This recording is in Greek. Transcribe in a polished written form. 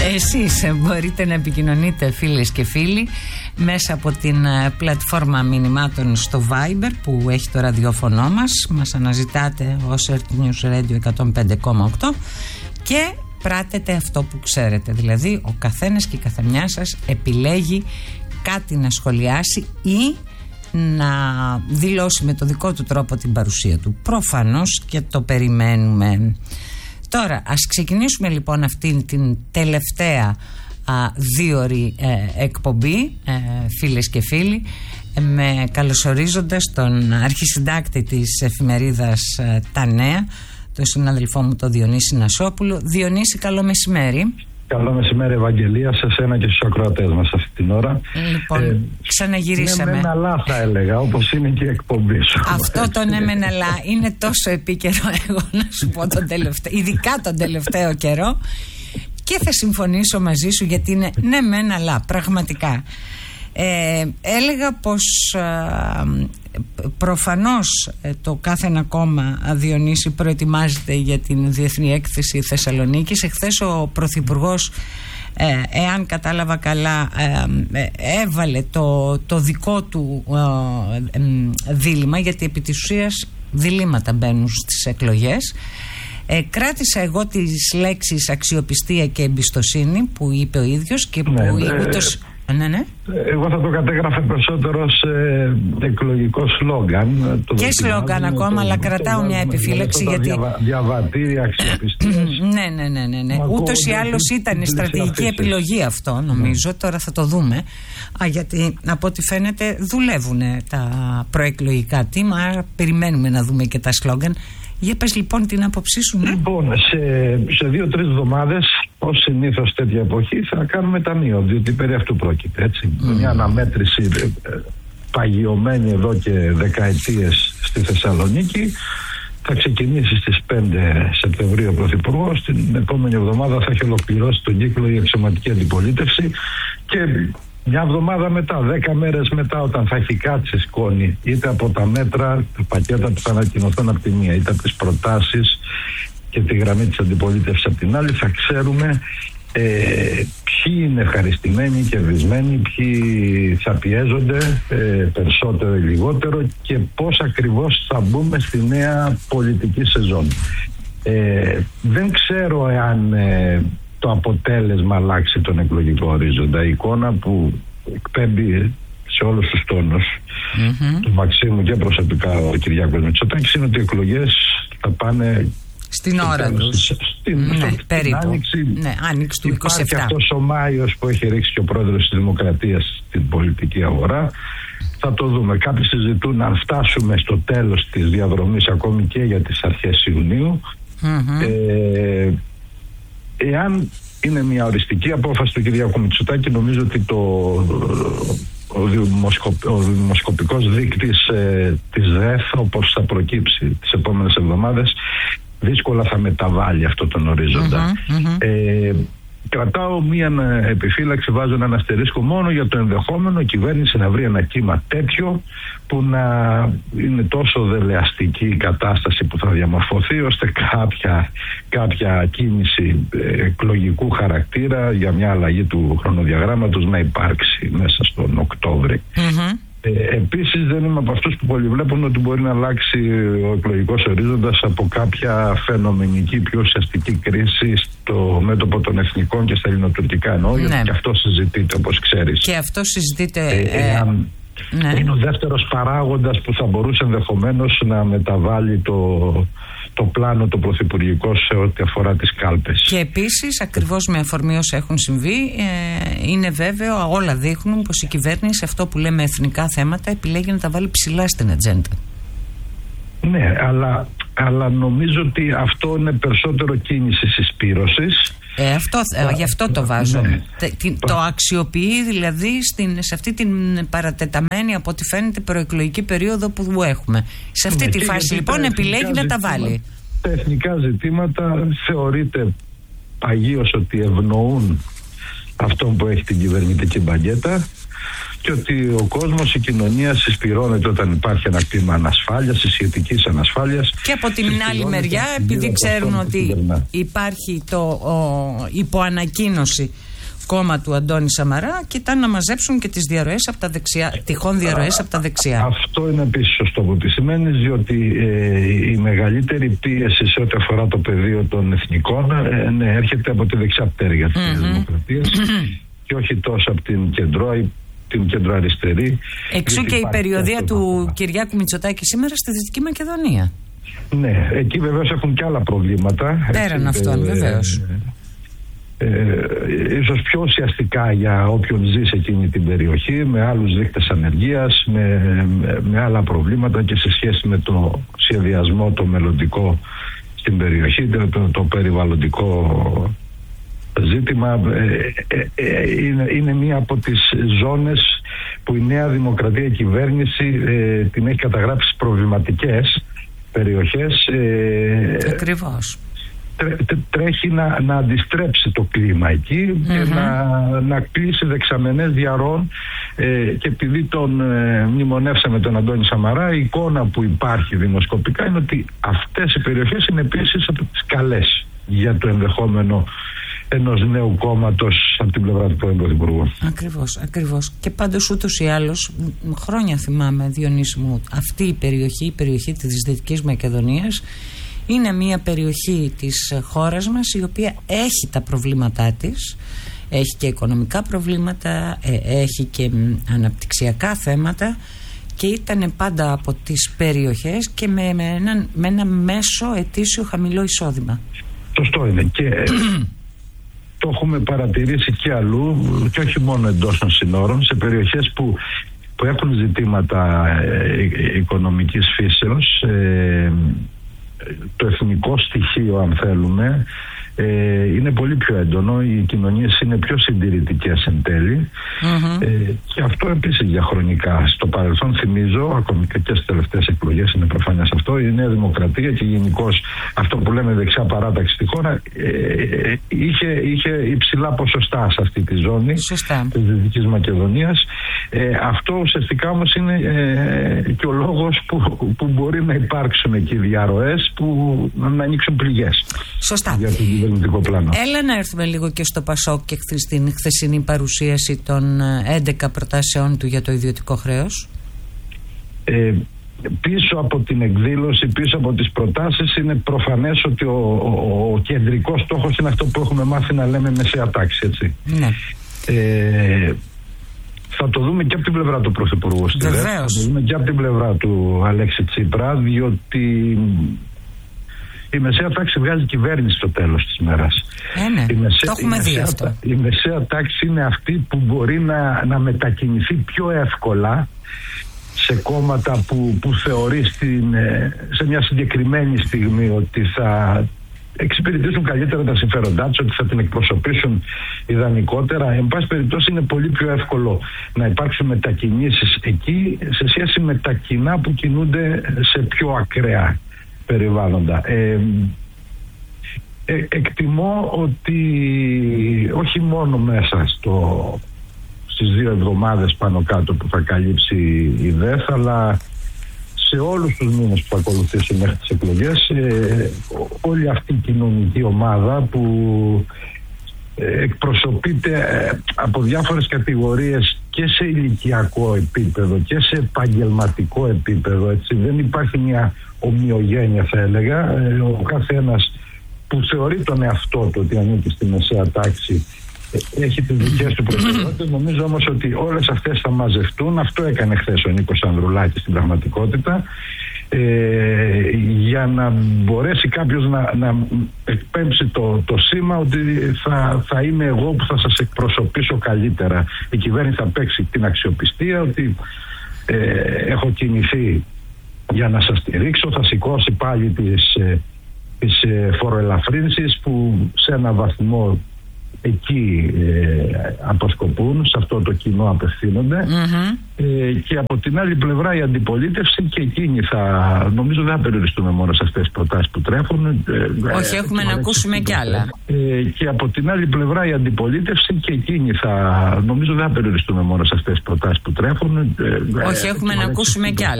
Εσείς μπορείτε να επικοινωνείτε, φίλες και φίλοι, μέσα από την πλατφόρμα μηνυμάτων στο Viber που έχει το ραδιόφωνο μας. Μας αναζητάτε ως Earth News Radio 105,8 και πράτετε αυτό που ξέρετε. Δηλαδή ο καθένας και η καθεμιά σας επιλέγει κάτι να σχολιάσει ή να δηλώσει με το δικό του τρόπο την παρουσία του. Προφανώς και το περιμένουμε. Τώρα ας ξεκινήσουμε λοιπόν αυτήν την τελευταία δίωρη εκπομπή, φίλες και φίλοι, με καλωσορίζοντας τον αρχισυντάκτη της εφημερίδας Τα Νέα, τον συναδελφό μου τον Διονύση Νασόπουλο. Διονύση, καλό μεσημέρι. Καλό μεσημέρι, Ευαγγελία, σε εσένα και στους ακροατές μας αυτή την ώρα. Λοιπόν, ξαναγυρίσαμε. Ναι, μεν αλλά θα έλεγα, όπως είναι και η εκπομπή σου. Αυτό το ναι μεν αλλά είναι τόσο επίκαιρο, εγώ να σου πω, ειδικά τον τελευταίο καιρό, και θα συμφωνήσω μαζί σου γιατί είναι ναι μεν αλλά, πραγματικά. Έλεγα πως προφανώς το κάθε ένα κόμμα, Διονύση, προετοιμάζεται για την Διεθνή Έκθεση Θεσσαλονίκης. Εχθές ο Πρωθυπουργός, εάν κατάλαβα καλά, έβαλε το δικό του δίλημμα, γιατί επί της ουσίας διλήμματα μπαίνουν στις εκλογές. Κράτησα εγώ τις λέξεις αξιοπιστία και εμπιστοσύνη που είπε ο ίδιος και που ναι. Εγώ θα το κατέγραφε περισσότερο σε εκλογικό σλόγγαν. Και σλόγγαν ακόμα, αλλά κρατάω μια επιφύλαξη γιατί. Διαβατήρια αξιοπιστίας. Ναι. Ούτως ή άλλως ήταν η στρατηγική επιλογή αυτό, νομίζω. Τώρα θα το δούμε. Γιατί από ό,τι φαίνεται δουλεύουν τα προεκλογικά τίμα. Άρα περιμένουμε να δούμε και τα σλόγγαν. Για πες λοιπόν την άποψή σου. Λοιπόν, σε 2-3 εβδομάδες, ως συνήθως τέτοια εποχή, θα κάνουμε ταμείο, διότι περί αυτού πρόκειται, έτσι. Μια αναμέτρηση παγιωμένη εδώ και δεκαετίες στη Θεσσαλονίκη. Θα ξεκινήσει στις 5 Σεπτεμβρίου ο Πρωθυπουργός. Την επόμενη εβδομάδα θα έχει ολοκληρώσει τον κύκλο η αξιωματική αντιπολίτευση και μια εβδομάδα μετά, 10 μέρες μετά, όταν θα έχει κάτσει σκόνη είτε από τα μέτρα, τα πακέτα που θα ανακοινωθούν από τη μία, είτε από τις προτάσεις και τη γραμμή της αντιπολίτευσης από την άλλη, θα ξέρουμε ποιοι είναι ευχαριστημένοι και ευρισμένοι, ποιοι θα πιέζονται περισσότερο ή λιγότερο και πώς ακριβώς θα μπούμε στη νέα πολιτική σεζόν. Δεν ξέρω εάν το αποτέλεσμα αλλάξει τον εκλογικό ορίζοντα. Η εικόνα που εκπέμπει σε όλους τους τόνους του Μαξίμου και προσωπικά ο Κυριάκος Μητσοτάκης είναι ότι οι εκλογές θα πάνε στην ώρα τους. Περίπου. Άνοιξη του 27. Υπάρχει αυτός ο Μάιος που έχει ρίξει και ο πρόεδρος της Δημοκρατίας στην πολιτική αγορά. Θα το δούμε. Κάποιοι συζητούν αν φτάσουμε στο τέλος της διαδρομής ακόμη και για τις αρχές Ιουνίου. Εάν είναι μια οριστική απόφαση του Κυριάκου Μητσοτάκη, νομίζω ότι ο δημοσκοπικός δείκτης της ΔΕΘ, όπως θα προκύψει τις επόμενες εβδομάδες, δύσκολα θα μεταβάλει αυτό τον ορίζοντα. Κρατάω μία επιφύλαξη, βάζω έναν αστερίσκο μόνο για το ενδεχόμενο η κυβέρνηση να βρει ένα κύμα τέτοιο που να είναι τόσο δελεαστική η κατάσταση που θα διαμορφωθεί ώστε κάποια κίνηση εκλογικού χαρακτήρα για μια αλλαγή του χρονοδιαγράμματος να υπάρξει μέσα στον Οκτώβρη. Επίσης δεν είμαι από αυτούς που πολυβλέπουν ότι μπορεί να αλλάξει ο εκλογικός ορίζοντας από κάποια φαινομενική πιο ουσιαστική κρίση στο μέτωπο των εθνικών και στα ελληνοτουρκικά εννοώ, γιατί και αυτό συζητείται, όπως ξέρεις. Και αυτό συζητείται. Είναι ο δεύτερος παράγοντας που θα μπορούσε ενδεχομένως να μεταβάλει το πλάνο το πρωθυπουργικό σε ό,τι αφορά τις κάλπες. Και επίσης, ακριβώς με αφορμή όσα έχουν συμβεί, είναι βέβαιο, όλα δείχνουν πως η κυβέρνηση αυτό που λέμε εθνικά θέματα επιλέγει να τα βάλει ψηλά στην ατζέντα. Ναι, αλλά νομίζω ότι αυτό είναι περισσότερο κίνηση συσπήρωσης. Γι' αυτό το βάζω. Το αξιοποιεί δηλαδή σε αυτή την παρατεταμένη, από ό,τι φαίνεται, προεκλογική περίοδο που έχουμε. Σε αυτή τη φάση λοιπόν επιλέγει να τα βάλει. Τα εθνικά ζητήματα θεωρείται παγίως ότι ευνοούν αυτόν που έχει την κυβερνητική μπαγκέτα και ότι ο κόσμος, η κοινωνία συσπυρώνεται όταν υπάρχει ένα κλίμα ανασφάλειας, σχετικής ανασφάλειας. Και από την άλλη μεριά, επειδή ξέρουν ότι υπάρχει το υποανακοίνωση κόμμα του Αντώνη Σαμαρά, κοιτάνε να μαζέψουν και τις διαρροές από τα δεξιά, τυχόν διαρροές από τα δεξιά. Αυτό είναι επίσης σωστό που επισημαίνεις, διότι η μεγαλύτερη πίεση σε ό,τι αφορά το πεδίο των εθνικών έρχεται από τη δεξιά πτέρυγα της Δημοκρατίας και όχι τόσο από την κεντροαριστερή. Εξού και η περιοδεία του Κυριάκου Μητσοτάκη σήμερα στη Δυτική Μακεδονία. Ναι, εκεί βεβαίως έχουν και άλλα προβλήματα. Πέραν αυτών βεβαίως. Ίσως πιο ουσιαστικά για όποιον ζει σε εκείνη την περιοχή, με άλλους δείκτες ανεργίας, με άλλα προβλήματα και σε σχέση με το σχεδιασμό το μελλοντικό στην περιοχή, το περιβαλλοντικό ζήτημα. Είναι μία από τις ζώνες που η Νέα Δημοκρατία κυβέρνηση την έχει καταγράψει στις προβληματικές περιοχές. Ακριβώς. Τρέχει να αντιστρέψει το κλίμα εκεί και να κλείσει δεξαμενές διαρρών, και επειδή τον μνημονεύσαμε τον Αντώνη Σαμαρά, η εικόνα που υπάρχει δημοσκοπικά είναι ότι αυτές οι περιοχές είναι επίσης από τις καλές για το ενδεχόμενο ενός νέου κόμματος από την πλευρά του πρώην Πρωθυπουργού. Ακριβώς. Και πάντως ούτως ή άλλως, χρόνια θυμάμαι, Διονύση μου, αυτή η περιοχή της Δυτικής Μακεδονίας είναι μια περιοχή της χώρας μας η οποία έχει τα προβλήματά της, έχει και οικονομικά προβλήματα, έχει και αναπτυξιακά θέματα και ήταν πάντα από τις περιοχές και με ένα μέσο ετήσιο χαμηλό εισόδημα. Σωστό είναι και το έχουμε παρατηρήσει και αλλού και όχι μόνο εντός των συνόρων, σε περιοχές που έχουν ζητήματα οικονομικής φύσεως. Το εθνικό στοιχείο, αν θέλουμε, είναι πολύ πιο έντονο, οι κοινωνίες είναι πιο συντηρητικές εν τέλει, και αυτό επίσης διαχρονικά. Στο παρελθόν, θυμίζω, ακόμη και στις τελευταίες εκλογές είναι προφανές αυτό, η Νέα Δημοκρατία και γενικώς αυτό που λέμε δεξιά παράταξη στη χώρα είχε υψηλά ποσοστά σε αυτή τη ζώνη της Δυτικής Μακεδονίας. Αυτό ουσιαστικά όμως είναι και ο λόγος που μπορεί να υπάρξουν εκεί διαρροές που να ανοίξουν πληγές. Σωστά. Για τον κυβερνητικό πλάνο. Έλα να έρθουμε λίγο και στο ΠΑΣΟΚ και στην χθεσινή παρουσίαση των 11 προτάσεών του για το ιδιωτικό χρέος. Πίσω από την εκδήλωση, πίσω από τις προτάσεις, είναι προφανές ότι ο κεντρικός στόχος είναι αυτό που έχουμε μάθει να λέμε μεσαία τάξη, έτσι. Ναι. Θα το δούμε και από την πλευρά του Πρωθυπουργού, θα το δούμε και από την πλευρά του Αλέξη Τσίπρα, διότι η μεσαία τάξη βγάζει κυβέρνηση στο τέλος της μέρας. Το έχουμε δει αυτό. Η μεσαία τάξη είναι αυτή που μπορεί να μετακινηθεί πιο εύκολα σε κόμματα που θεωρεί σε μια συγκεκριμένη στιγμή ότι θα εξυπηρετήσουν καλύτερα τα συμφέροντά τους, ότι θα την εκπροσωπήσουν ιδανικότερα. Εν πάση περιπτώσει, είναι πολύ πιο εύκολο να υπάρξουν μετακινήσεις εκεί σε σχέση με τα κοινά που κινούνται σε πιο ακραία περιβάλλοντα. Εκτιμώ ότι όχι μόνο μέσα στις 2 εβδομάδες πάνω κάτω που θα καλύψει η ΔΕΘ, αλλά σε όλους τους μήνες που θα ακολουθήσουν μέχρι τις εκλογές, όλη αυτή η κοινωνική ομάδα που εκπροσωπείται από διάφορες κατηγορίες και σε ηλικιακό επίπεδο και σε επαγγελματικό επίπεδο, έτσι, δεν υπάρχει μια ομοιογένεια, θα έλεγα. Ο καθένας που θεωρεί τον εαυτό του ότι ανήκει στη μεσαία τάξη έχει τις δικές του προτεραιότητες. Νομίζω όμως ότι όλες αυτές θα μαζευτούν. Αυτό έκανε χθες ο Νίκος Ανδρουλάκης στην πραγματικότητα, για να μπορέσει κάποιος να εκπέμψει το σήμα ότι θα είμαι εγώ που θα σας εκπροσωπήσω καλύτερα. Η κυβέρνηση θα παίξει την αξιοπιστία ότι έχω κινηθεί για να σας στηρίξω, θα σηκώσει πάλι τις φοροελαφρύνσεις που σε ένα βαθμό εκεί αποσκοπούν, σε αυτό το κοινό απευθύνονται. Και από την άλλη πλευρά η αντιπολίτευση και εκείνοι νομίζω δεν θα περιοριστούμε μόνο σε αυτές τις προτάσεις που τρέχουν. Όχι, έχουμε να ακούσουμε κι άλλα. Και από την άλλη πλευρά η αντιπολίτευση και εκείνοι νομίζω δεν θα περιοριστούμε μόνο σε αυτές τις προτάσεις που τρέχουν. Όχι, έχουμε να ακούσουμε κι άλλα.